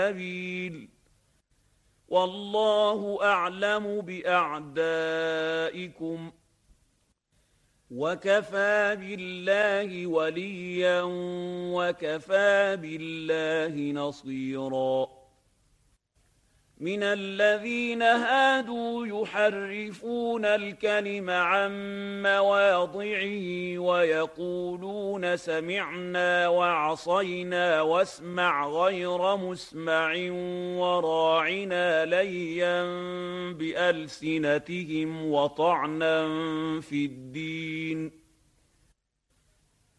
سبيل والله أعلم بأعدائكم وكفى بالله وليا وكفى بالله نصيرا من الذين هادوا يحرفون الكلم عن مواضعه ويقولون سمعنا وعصينا واسمع غير مسمع وراعنا ليا بألسنتهم وطعنا في الدين